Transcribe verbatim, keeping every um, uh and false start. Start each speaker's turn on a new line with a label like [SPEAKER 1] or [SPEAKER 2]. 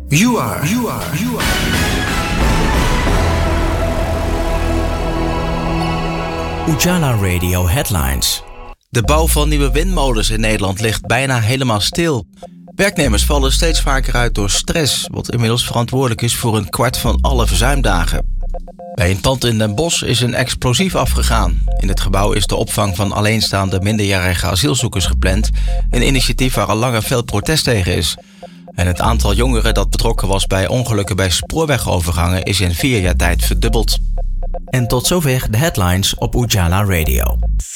[SPEAKER 1] You are, you are, you are.
[SPEAKER 2] Ujala Radio Headlines.
[SPEAKER 3] De bouw van nieuwe windmolens in Nederland ligt bijna helemaal stil. Werknemers vallen steeds vaker uit door stress, wat inmiddels verantwoordelijk is voor een kwart van alle verzuimdagen. Bij een pand in Den Bosch is een explosief afgegaan. In het gebouw is de opvang van alleenstaande minderjarige asielzoekers gepland, een initiatief waar al langer veel protest tegen is. En het aantal jongeren dat betrokken was bij ongelukken bij spoorwegovergangen is in vier jaar tijd verdubbeld.
[SPEAKER 2] En tot zover de headlines op Ujala Radio.